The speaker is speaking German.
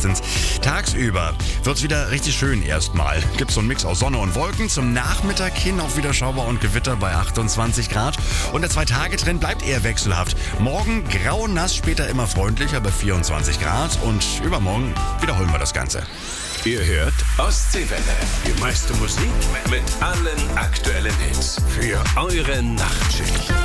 meistens. Tagsüber wird's wieder richtig schön erstmal. Gibt's so einen Mix aus Sonne und Wolken. Zum Nachmittag hin auch wieder Schauer und Gewitter bei 28 Grad. Und der 2-Tage-Trend bleibt eher wechselhaft. Morgen grau nass, später immer freundlicher bei 24 Grad. Und übermorgen wiederholen wir das Ganze. Ihr hört Ostseewelle. Die meiste Musik mit allen aktuellen Hits für eure Nachtschicht.